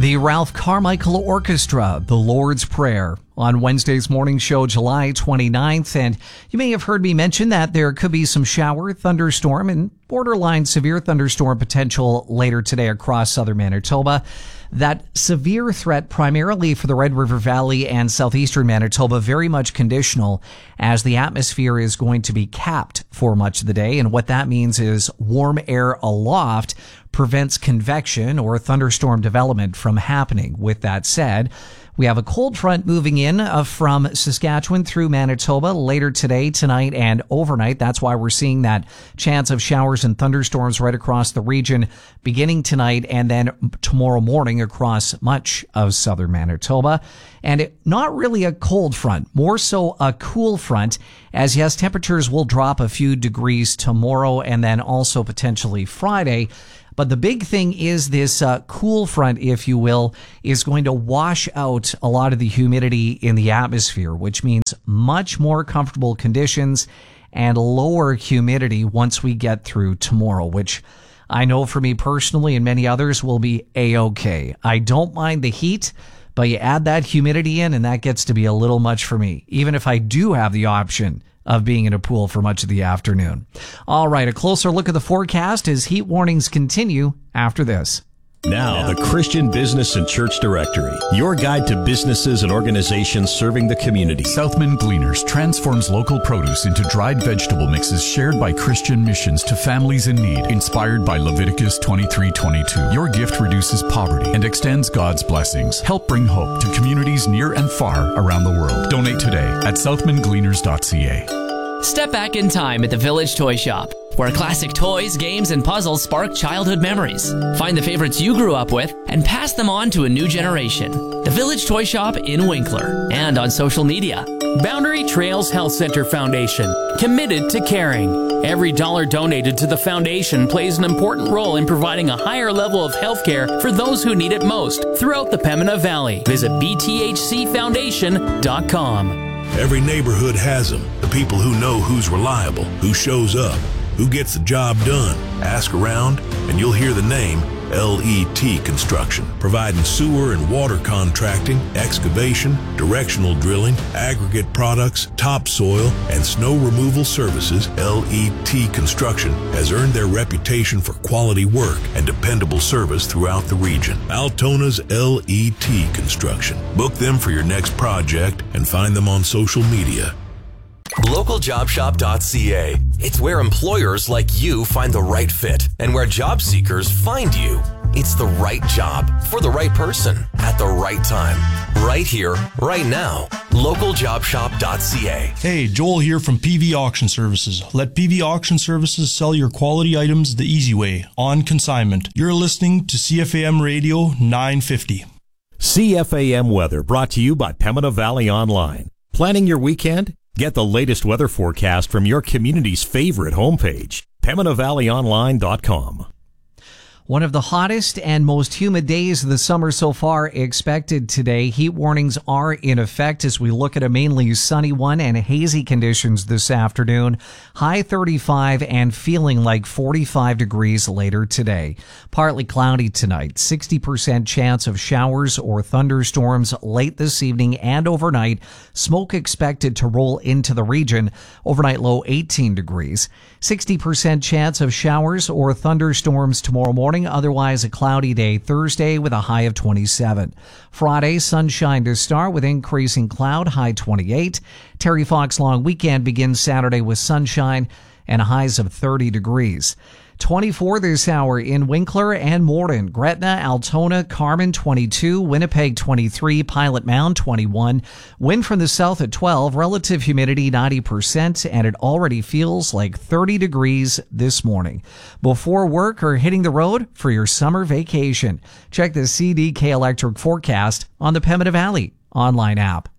The Ralph Carmichael Orchestra, The Lord's Prayer, on Wednesday's morning show, July 29th. And you may have heard me mention that there could be some shower, thunderstorm, and borderline severe thunderstorm potential later today across southern Manitoba. That severe threat primarily for the Red River Valley and southeastern Manitoba, very much conditional, as the atmosphere is going to be capped for much of the day. And what that means is warm air aloft prevents convection or thunderstorm development from happening. With that said, we have a cold front moving in from Saskatchewan through Manitoba later today, tonight, and overnight. That's why we're seeing that chance of showers and thunderstorms right across the region beginning tonight and then tomorrow morning across much of southern Manitoba. And not really a cold front, more so a cool front, as yes, temperatures will drop a few degrees tomorrow and then also potentially Friday. But the big thing is this cool front, if you will, is going to wash out a lot of the humidity in the atmosphere, which means much more comfortable conditions and lower humidity once we get through tomorrow, which I know for me personally and many others will be A-okay. I don't mind the heat, but you add that humidity in and that gets to be a little much for me, even if I do have the option of being in a pool for much of the afternoon. All right, a closer look at the forecast as heat warnings continue after this. Now, the Christian Business and Church Directory, your guide to businesses and organizations serving the community. Southman Gleaners transforms local produce into dried vegetable mixes shared by Christian missions to families in need, inspired by Leviticus 23:22. Your gift reduces poverty and extends God's blessings. Help bring hope to communities near and far around the world. Donate today at southmangleaners.ca. Step back in time at the Village Toy Shop, where classic toys, games, and puzzles spark childhood memories. Find the favorites you grew up with and pass them on to a new generation. The Village Toy Shop in Winkler and on social media. Boundary Trails Health Center Foundation, committed to caring. Every dollar donated to the foundation plays an important role in providing a higher level of health care for those who need it most throughout the Pembina Valley. Visit bthcfoundation.com. Every neighborhood has them, the people who know who's reliable, who shows up, who gets the job done. Ask around and you'll hear the name LET Construction, providing sewer and water contracting, excavation, directional drilling, aggregate products, topsoil, and snow removal services. LET Construction has earned their reputation for quality work and dependable service throughout the region. Altona's LET Construction. Book them for your next project and find them on social media. LocalJobShop.ca. It's where employers like you find the right fit and where job seekers find you. It's the right job for the right person at the right time. Right here, right now. LocalJobShop.ca. Hey, Joel here from PV Auction Services. Let PV Auction Services sell your quality items the easy way, on consignment. You're listening to CFAM Radio 950. CFAM Weather, brought to you by Pembina Valley Online. Planning your weekend? Get the latest weather forecast from your community's favorite homepage, PembinaValleyOnline.com. One of the hottest and most humid days of the summer so far expected today. Heat warnings are in effect as we look at a mainly sunny one and hazy conditions this afternoon. High 35 and feeling like 45 degrees later today. Partly cloudy tonight. 60% chance of showers or thunderstorms late this evening and overnight. Smoke expected to roll into the region. Overnight low 18 degrees. 60% chance of showers or thunderstorms tomorrow morning. Otherwise, a cloudy day Thursday with a high of 27. Friday, sunshine to start with increasing cloud, high 28. Terry Fox long weekend begins Saturday with sunshine and highs of 30 degrees. 24 this hour in Winkler and Morden, Gretna, Altona, Carmen 22, Winnipeg 23, Pilot Mound 21. Wind from the south at 12, relative humidity 90%, and it already feels like 30 degrees this morning. Before work or hitting the road for your summer vacation, check the CDK Electric forecast on the Pembina Valley online app.